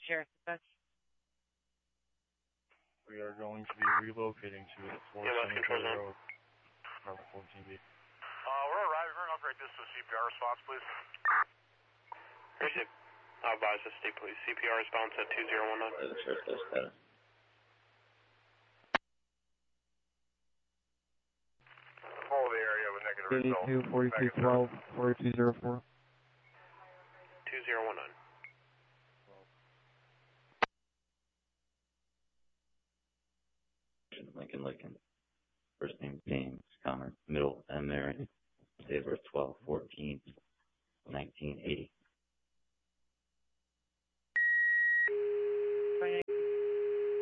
Sheriff Dispatch. We are going to be relocating to the 470 Road, number 14B. We're arriving. We're going to upgrade this to CPR response, please. Appreciate it. I'll advise the state police. CPR response at 2019. Sheriff status. Follow the area with negative results. 42 4212 4204. 2019. Lincoln. First name James, comma, middle, and Mary. Date of birth 12/14/1980.